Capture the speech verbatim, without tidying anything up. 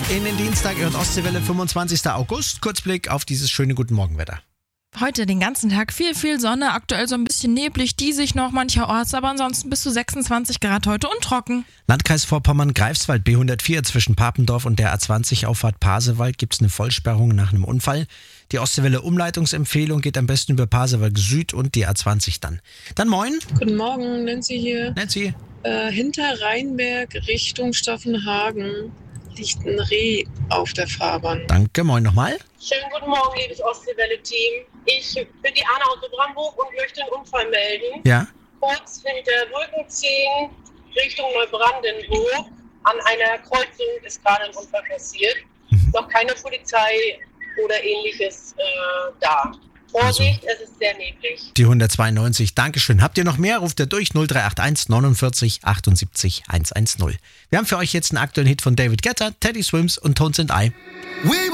in den Dienstag, Ihr hört Ostseewelle, fünfundzwanzigster August. Kurzblick auf dieses schöne Guten Morgenwetter. Heute den ganzen Tag viel, viel Sonne, aktuell so ein bisschen neblig, diesig noch mancherorts, aber ansonsten bis zu sechsundzwanzig Grad heute und trocken. Landkreis Vorpommern-Greifswald, B hundertvier zwischen Papendorf und der A zwanzig Auffahrt Pasewalk gibt es eine Vollsperrung nach einem Unfall. Die Ostseewelle Umleitungsempfehlung geht am besten über Pasewalk Süd und die A zwanzig dann. Dann moin. Guten Morgen, Nancy hier. Nancy. Äh, hinter Rheinberg Richtung Staffenhagen liegt ein Reh auf der Fahrbahn. Danke, moin nochmal. Schönen guten Morgen, liebes Ostseewelle-Team. Ich bin die Anna aus Brandenburg und möchte einen Unfall melden. Ja. Kurz hinter Brücken zehn Richtung Neubrandenburg. An einer Kreuzung ist gerade ein Unfall passiert. Mhm. Noch keine Polizei oder ähnliches äh, da. Vorsicht, also, es ist sehr neblig. Die hundertzweiundneunzig, Dankeschön. Habt ihr noch mehr? Ruft ihr durch null drei acht eins neunundvierzig achtundsiebzig hundertzehn. Wir haben für euch jetzt einen aktuellen Hit von David Guetta, Teddy Swims und Tones and I.